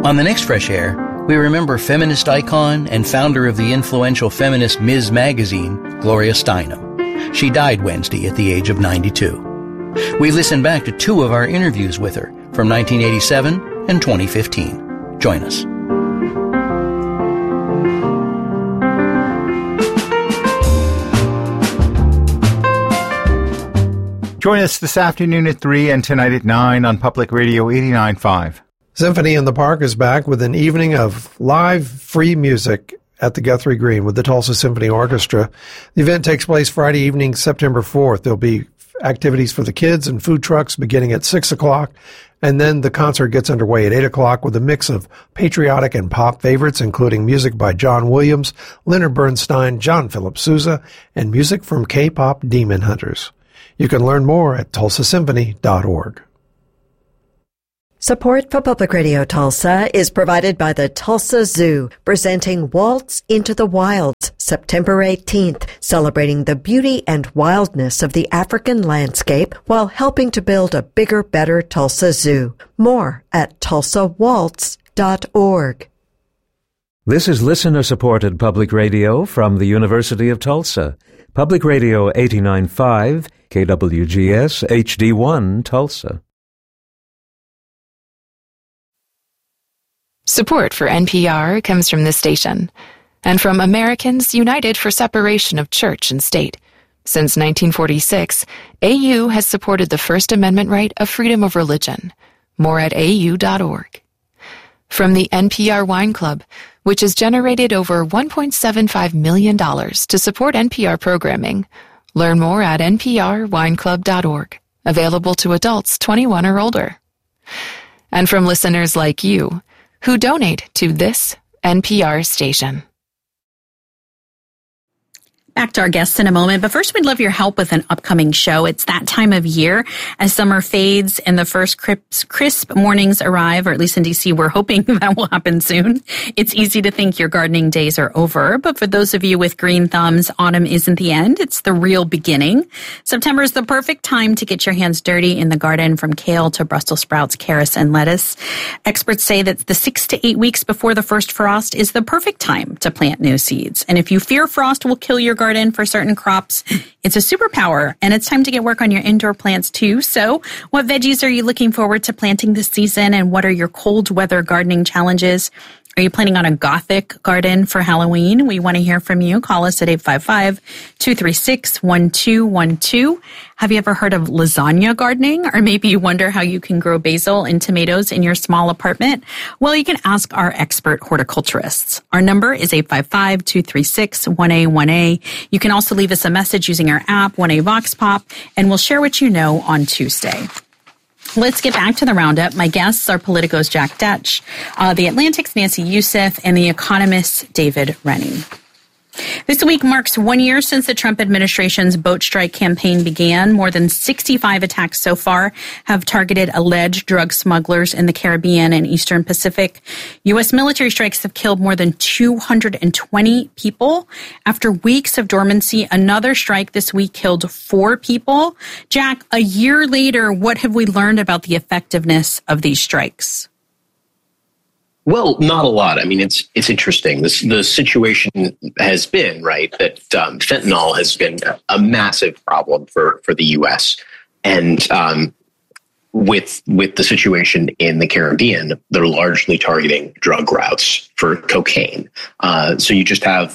On the next Fresh Air, we remember feminist icon and founder of the influential feminist Ms. magazine, Gloria Steinem. She died Wednesday at the age of 92. We listen back to 2 of our interviews with her from 1987 and 2015. Join us. Join us this afternoon at 3 and tonight at 9 on Public Radio 89.5. Symphony in the Park is back with an evening of live free music at the Guthrie Green with the Tulsa Symphony Orchestra. The event takes place Friday evening, September 4th. There'll be activities for the kids and food trucks beginning at 6 o'clock. And then the concert gets underway at 8 o'clock with a mix of patriotic and pop favorites, including music by John Williams, Leonard Bernstein, John Philip Sousa, and music from K-pop Demon Hunters. You can learn more at tulsasymphony.org. Support for Public Radio Tulsa is provided by the Tulsa Zoo, presenting Waltz into the Wilds, September 18th, celebrating the beauty and wildness of the African landscape while helping to build a bigger, better Tulsa Zoo. More at tulsawaltz.org. This is listener-supported public radio from the University of Tulsa. Public Radio 89.5, KWGS HD1 Tulsa. Support for NPR comes from this station and from Americans United for Separation of Church and State. Since 1946, AU has supported the First Amendment right of freedom of religion. More at au.org. From the NPR Wine Club, which has generated over $1.75 million to support NPR programming. Learn more at nprwineclub.org. Available to adults 21 or older. And from listeners like you, who donate to this NPR station. Back to our guests in a moment, but first we'd love your help with an upcoming show. It's that time of year as summer fades and the first crisp mornings arrive, or at least in DC, we're hoping that will happen soon. It's easy to think your gardening days are over, but for those of you with green thumbs, autumn isn't the end. It's the real beginning. September is the perfect time to get your hands dirty in the garden, from kale to Brussels sprouts, carrots, and lettuce. Experts say that the 6 to 8 weeks before the first frost is the perfect time to plant new seeds. And if you fear frost will kill your garden for certain crops, it's a superpower, and it's time to get work on your indoor plants too. So what veggies are you looking forward to planting this season, and what are your cold weather gardening challenges? Are you planning on a Gothic garden for Halloween? We want to hear from you. Call us at 855-236-1212. Have you ever heard of lasagna gardening? Or maybe you wonder how you can grow basil and tomatoes in your small apartment? Well, you can ask our expert horticulturists. Our number is 855-236-1A1A. You can also leave us a message using our app, 1A Vox Pop, and we'll share what you know on Tuesday. Let's get back to the roundup. My guests are Politico's Jack Detch, The Atlantic's Nancy Youssef, and The Economist's David Rennie. This week marks 1 year since the Trump administration's boat strike campaign began. More than 65 attacks so far have targeted alleged drug smugglers in the Caribbean and Eastern Pacific. U.S. military strikes have killed more than 220 people. After weeks of dormancy, another strike this week killed 4 people. Jack, a year later, what have we learned about the effectiveness of these strikes? Well, not a lot. I mean, it's interesting. The situation has been, right, that fentanyl has been a massive problem for the U.S. And with the situation in the Caribbean, they're largely targeting drug routes for cocaine. So you just have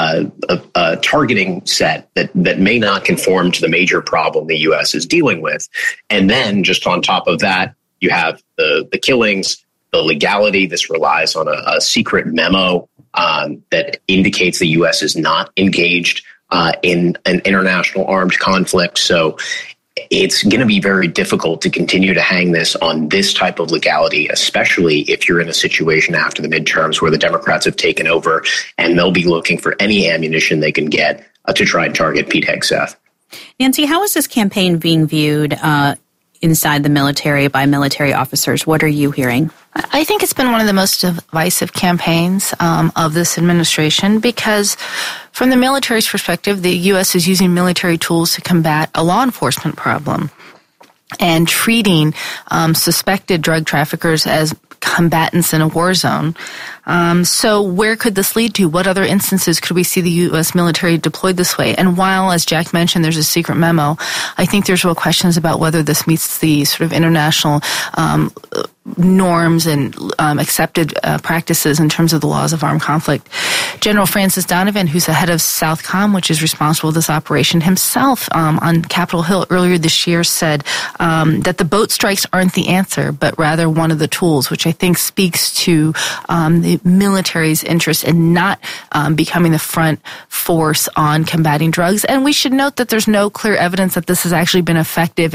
a targeting set that may not conform to the major problem the U.S. is dealing with. And then just on top of that, you have the killings, the legality. This relies on a secret memo that indicates the U.S. is not engaged in an international armed conflict. So it's going to be very difficult to continue to hang this on this type of legality, especially if you're in a situation after the midterms where the Democrats have taken over and they'll be looking for any ammunition they can get to try and target Pete Hegseth. Nancy, how is this campaign being viewed inside the military by military officers? What are you hearing? I think it's been one of the most divisive campaigns of this administration because from the military's perspective, the U.S. is using military tools to combat a law enforcement problem and treating suspected drug traffickers as combatants in a war zone. So where could this lead to? What other instances could we see the U.S. military deployed this way? And while, as Jack mentioned, there's a secret memo, I think there's real questions about whether this meets the sort of international norms and accepted practices in terms of the laws of armed conflict. General Francis Donovan, who's the head of Southcom, which is responsible for this operation, himself on Capitol Hill earlier this year said that the boat strikes aren't the answer, but rather one of the tools, which I think speaks to the military's interest in not becoming the front force on combating drugs. And we should note that there's no clear evidence that this has actually been effective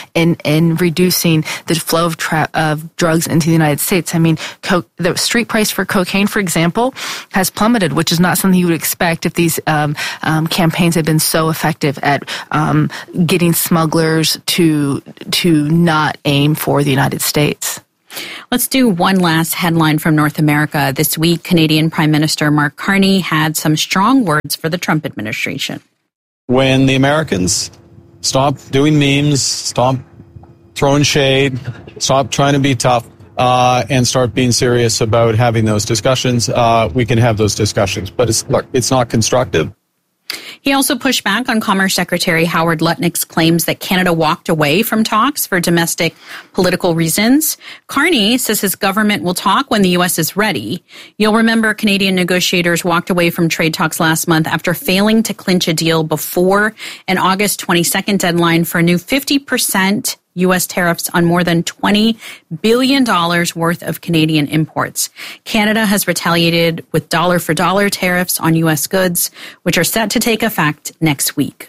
in reducing the flow of drugs into the United States. I mean, the street price for cocaine, for example, has plummeted, which is not something you would expect if these campaigns had been so effective at getting smugglers to not aim for the United States. Let's do one last headline from North America. This week, Canadian Prime Minister Mark Carney had some strong words for the Trump administration. When the Americans stop doing memes, stop throwing shade, stop trying to be tough, and start being serious about having those discussions, we can have those discussions. But it's not constructive. He also pushed back on Commerce Secretary Howard Lutnick's claims that Canada walked away from talks for domestic political reasons. Carney says his government will talk when the U.S. is ready. You'll remember Canadian negotiators walked away from trade talks last month after failing to clinch a deal before an August 22nd deadline for a new 50% U.S. tariffs on more than $20 billion worth of Canadian imports. Canada has retaliated with dollar-for-dollar tariffs on U.S. goods, which are set to take effect next week.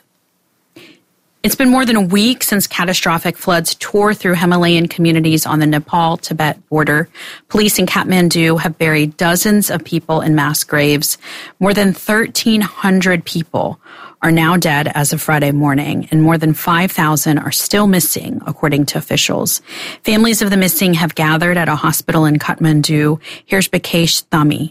It's been more than a week since catastrophic floods tore through Himalayan communities on the Nepal-Tibet border. Police in Kathmandu have buried dozens of people in mass graves. More than 1,300 people are now dead as of Friday morning, and more than 5,000 are still missing, according to officials. Families of the missing have gathered at a hospital in Kathmandu. Here's Bikesh Thami.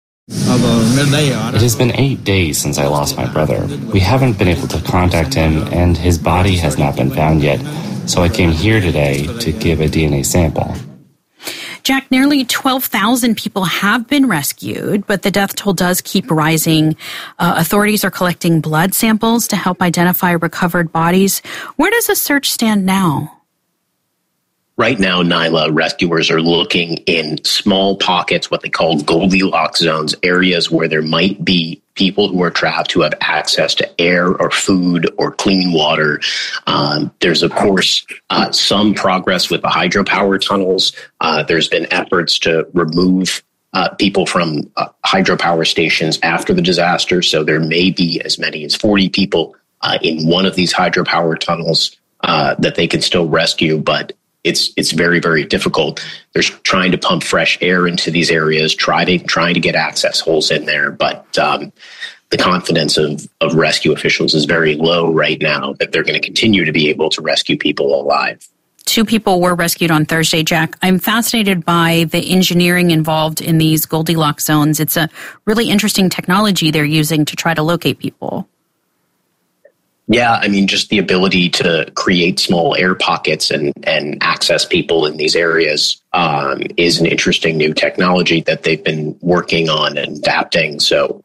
It has been 8 days since I lost my brother. We haven't been able to contact him, and his body has not been found yet, so I came here today to give a DNA sample. Jack, nearly 12,000 people have been rescued, but the death toll does keep rising. Authorities are collecting blood samples to help identify recovered bodies. Where does the search stand now? Right now, Nyla, rescuers are looking in small pockets, what they call Goldilocks zones, areas where there might be people who are trapped who have access to air or food or clean water. There's, of course, some progress with the hydropower tunnels. There's been efforts to remove people from hydropower stations after the disaster. So there may be as many as 40 people in one of these hydropower tunnels that they can still rescue, but it's very, very difficult. They're trying to pump fresh air into these areas, trying to get access holes in there. But the confidence of rescue officials is very low right now that they're going to continue to be able to rescue people alive. 2 people were rescued on Thursday, Jack. I'm fascinated by the engineering involved in these Goldilocks zones. It's a really interesting technology they're using to try to locate people. Yeah, I mean, just the ability to create small air pockets and access people in these areas is an interesting new technology that they've been working on and adapting. So,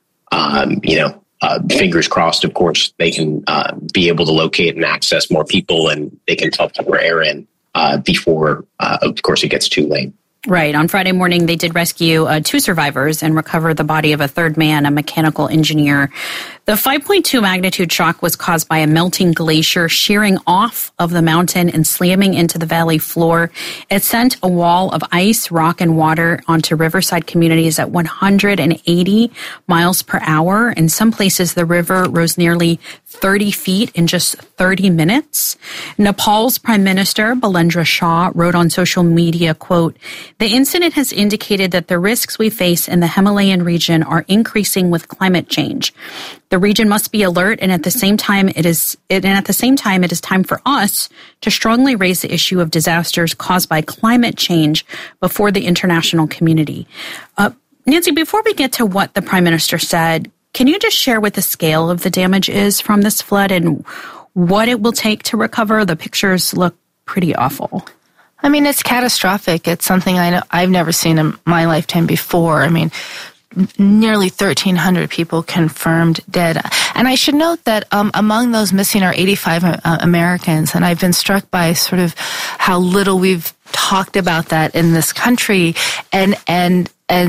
fingers crossed, of course, they can be able to locate and access more people, and they can help more air in before, of course, it gets too late. Right. On Friday morning, they did rescue 2 survivors and recover the body of a third man, a mechanical engineer. The 5.2 magnitude shock was caused by a melting glacier shearing off of the mountain and slamming into the valley floor. It sent a wall of ice, rock, and water onto riverside communities at 180 miles per hour. In some places, the river rose nearly 30 feet in just 30 minutes. Nepal's Prime Minister, Balendra Shah, wrote on social media, quote, "The incident has indicated that the risks we face in the Himalayan region are increasing with climate change. The region must be alert, and at the same time, it is time for us to strongly raise the issue of disasters caused by climate change before the international community." Nancy, before we get to what the Prime Minister said, can you just share what the scale of the damage is from this flood and what it will take to recover? The pictures look pretty awful. I mean, it's catastrophic. It's something I've never seen in my lifetime before. I mean, nearly 1,300 people confirmed dead. And I should note that among those missing are 85 Americans. And I've been struck by sort of how little we've talked about that in this country. And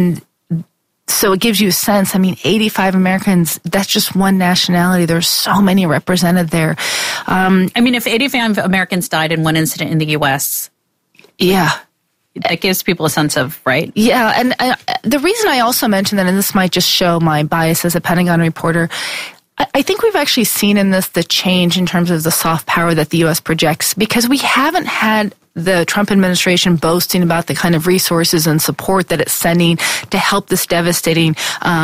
so it gives you a sense. I mean, 85 Americans, that's just one nationality. There's so many represented there. I mean, if 85 Americans died in one incident in the U.S., yeah, that gives people a sense of, right? Yeah, and the reason I also mentioned that, and this might just show my bias as a Pentagon reporter, I think we've actually seen in this the change in terms of the soft power that the U.S. projects, because we haven't had the Trump administration boasting about the kind of resources and support that it's sending to help this devastating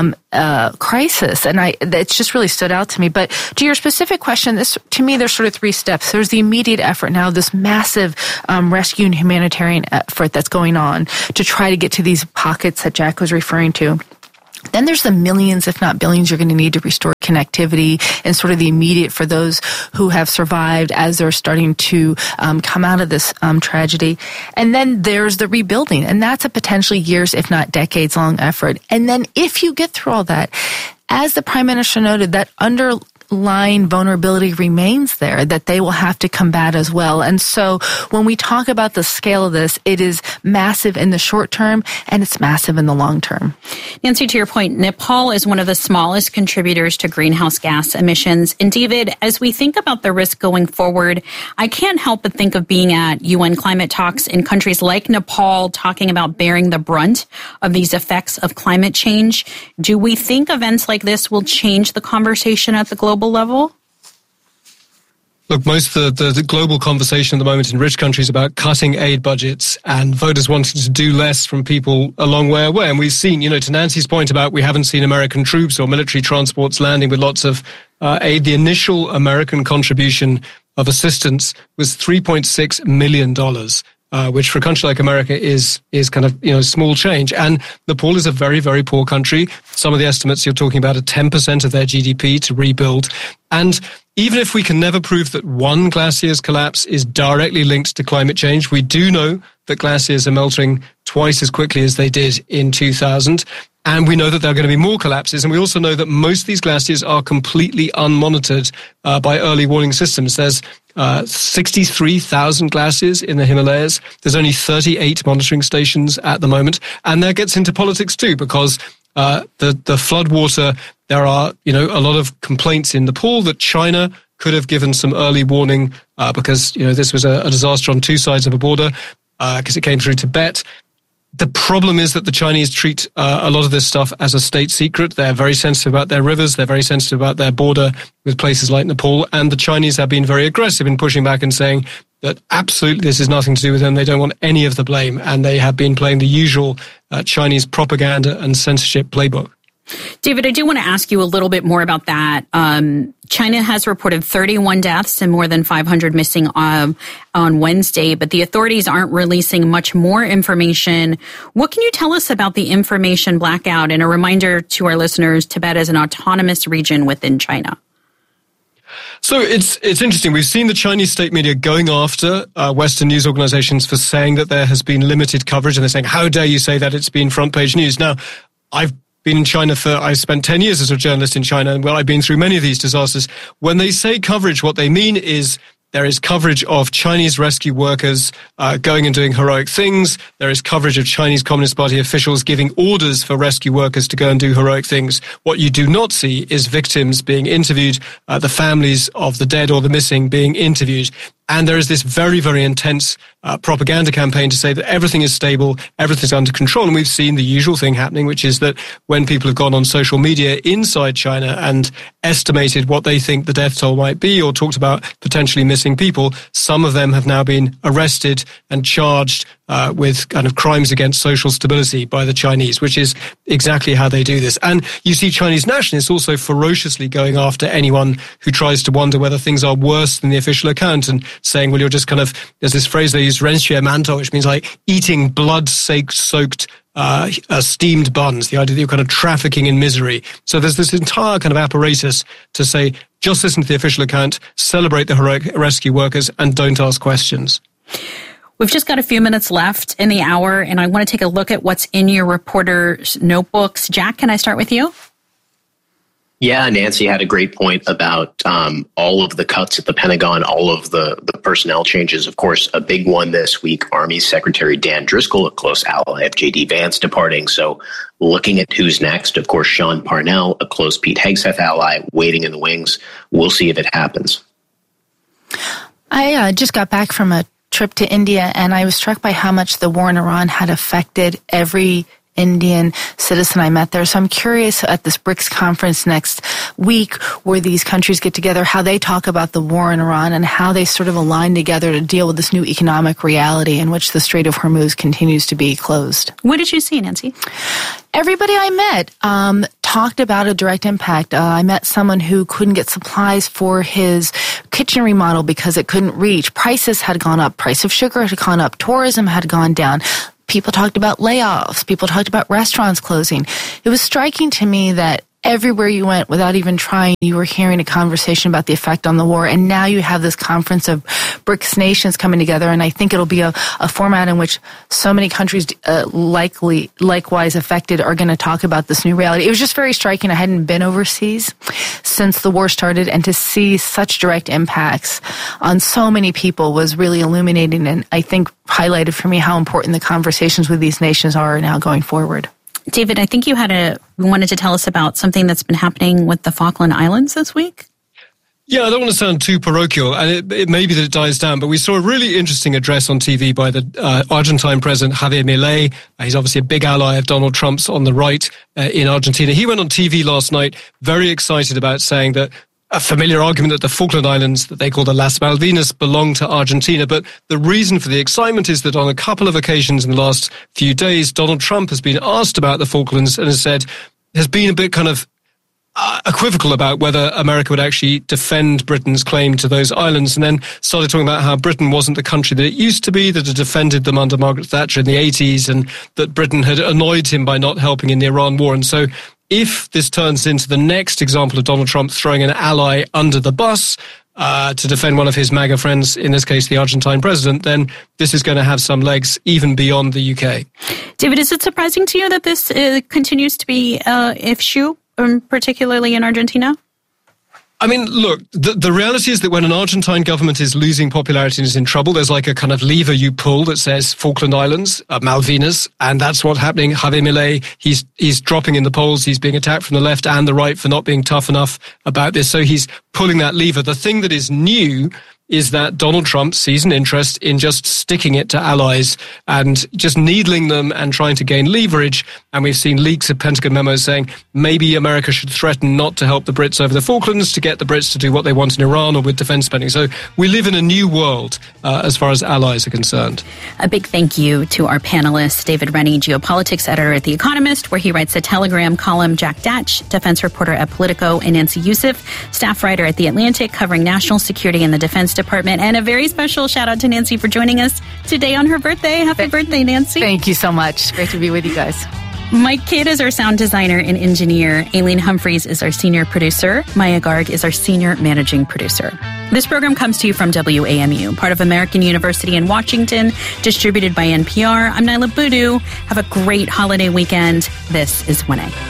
crisis. And it's just really stood out to me. But to your specific question, to me, there's sort of three steps. There's the immediate effort now, this massive rescue and humanitarian effort that's going on to try to get to these pockets that Jack was referring to. Then there's the millions, if not billions, you're going to need to restore connectivity and sort of the immediate for those who have survived as they're starting to come out of this tragedy. And then there's the rebuilding, and that's a potentially years, if not decades-long effort. And then if you get through all that, as the Prime Minister noted, that underlying vulnerability remains there that they will have to combat as well. And so when we talk about the scale of this, it is massive in the short term and it's massive in the long term. Nancy, to your point, Nepal is one of the smallest contributors to greenhouse gas emissions. And David, as we think about the risk going forward, I can't help but think of being at UN climate talks in countries like Nepal talking about bearing the brunt of these effects of climate change. Do we think events like this will change the conversation at the global level? Look, most of the global conversation at the moment in rich countries about cutting aid budgets and voters wanting to do less from people a long way away. And we've seen, to Nancy's point about we haven't seen American troops or military transports landing with lots of aid. The initial American contribution of assistance was $3.6 million. Which for a country like America is kind of, small change. And Nepal is a very, very poor country. Some of the estimates you're talking about are 10% of their GDP to rebuild. And even if we can never prove that one glacier's collapse is directly linked to climate change, we do know that glaciers are melting twice as quickly as they did in 2000. And we know that there are going to be more collapses. And we also know that most of these glaciers are completely unmonitored by early warning systems. There's 63,000 glaciers in the Himalayas. There's only 38 monitoring stations at the moment. And that gets into politics too, because the flood water, there are, a lot of complaints in Nepal that China could have given some early warning because, this was a disaster on two sides of a border because it came through Tibet. The problem is that the Chinese treat a lot of this stuff as a state secret. They're very sensitive about their rivers. They're very sensitive about their border with places like Nepal. And the Chinese have been very aggressive in pushing back and saying that absolutely this is nothing to do with them. They don't want any of the blame. And they have been playing the usual Chinese propaganda and censorship playbook. David, I do want to ask you a little bit more about that. China has reported 31 deaths and more than 500 missing on Wednesday, but the authorities aren't releasing much more information. What can you tell us about the information blackout? And a reminder to our listeners, Tibet is an autonomous region within China. So it's interesting. We've seen the Chinese state media going after Western news organizations for saying that there has been limited coverage, and they're saying, how dare you say that it's been front page news? Now, I've been in China I spent 10 years as a journalist in China, and I've been through many of these disasters. When they say coverage, what they mean is there is coverage of Chinese rescue workers going and doing heroic things. There is coverage of Chinese Communist Party officials giving orders for rescue workers to go and do heroic things. What you do not see is victims being interviewed, the families of the dead or the missing being interviewed. And there is this very, very intense propaganda campaign to say that everything is stable, everything's under control. And we've seen the usual thing happening, which is that when people have gone on social media inside China and estimated what they think the death toll might be or talked about potentially missing people, some of them have now been arrested and charged with kind of crimes against social stability by the Chinese, which is exactly how they do this. And you see Chinese nationalists also ferociously going after anyone who tries to wonder whether things are worse than the official account and saying, well, you're just kind of, there's this phrase they use, 人血馒头, which means like eating blood-soaked steamed buns, the idea that you're kind of trafficking in misery. So there's this entire kind of apparatus to say, just listen to the official account, celebrate the heroic rescue workers, and don't ask questions. We've just got a few minutes left in the hour, and I want to take a look at what's in your reporter's notebooks. Jack, can I start with you? Yeah, Nancy had a great point about all of the cuts at the Pentagon, all of the personnel changes. Of course, a big one this week, Army Secretary Dan Driscoll, a close ally of J.D. Vance, departing. So looking at who's next, of course, Sean Parnell, a close Pete Hegseth ally, waiting in the wings. We'll see if it happens. I just got back from a trip to India, and I was struck by how much the war in Iran had affected every Indian citizen I met there. So I'm curious at this BRICS conference next week, where these countries get together, how they talk about the war in Iran and how they sort of align together to deal with this new economic reality in which the Strait of Hormuz continues to be closed. What did you see, Nancy? Everybody I met talked about a direct impact. I met someone who couldn't get supplies for his kitchen remodel because it couldn't reach. Prices had gone up. Price of sugar had gone up. Tourism had gone down. People talked about layoffs. People talked about restaurants closing. It was striking to me that everywhere you went, without even trying, you were hearing a conversation about the effect on the war. And now you have this conference of BRICS nations coming together, and I think it'll be a format in which so many countries likewise affected are going to talk about this new reality. It was just very striking. I hadn't been overseas since the war started, and to see such direct impacts on so many people was really illuminating, and I think highlighted for me how important the conversations with these nations are now going forward. David, I think you wanted to tell us about something that's been happening with the Falkland Islands this week. Yeah, I don't want to sound too parochial, and it may be that it dies down, but we saw a really interesting address on TV by the Argentine president, Javier Milei. He's obviously a big ally of Donald Trump's on the right in Argentina. He went on TV last night very excited about saying that a familiar argument that the Falkland Islands, that they call the Las Malvinas, belong to Argentina. But the reason for the excitement is that on a couple of occasions in the last few days, Donald Trump has been asked about the Falklands and has been a bit kind of equivocal about whether America would actually defend Britain's claim to those islands, and then started talking about how Britain wasn't the country that it used to be, that it defended them under Margaret Thatcher in the 80s, and that Britain had annoyed him by not helping in the Iran war. And so if this turns into the next example of Donald Trump throwing an ally under the bus to defend one of his MAGA friends, in this case the Argentine president, then this is going to have some legs even beyond the UK. David, is it surprising to you that this continues to be an issue, particularly in Argentina? I mean, look, the reality is that when an Argentine government is losing popularity and is in trouble, there's like a kind of lever you pull that says Falkland Islands, Malvinas, and that's what's happening. Javier Milei, he's dropping in the polls. He's being attacked from the left and the right for not being tough enough about this. So he's pulling that lever. The thing that is new is that Donald Trump sees an interest in just sticking it to allies and just needling them and trying to gain leverage. And we've seen leaks of Pentagon memos saying maybe America should threaten not to help the Brits over the Falklands to get the Brits to do what they want in Iran or with defense spending. So we live in a new world as far as allies are concerned. A big thank you to our panelists, David Rennie, geopolitics editor at The Economist, where he writes a Telegram column, Jack Datch, defense reporter at Politico, and Nancy Youssef, staff writer at The Atlantic, covering national security and the Defense Department. And a very special shout out to Nancy for joining us today on her birthday. Happy birthday, Nancy. Thank you so much. Great to be with you guys. Mike Kidd is our sound designer and engineer. Aileen Humphreys is our senior producer. Maya Garg is our senior managing producer. This program comes to you from WAMU, part of American University in Washington, distributed by NPR. I'm Nyla Boodoo. Have a great holiday weekend. This is 1A.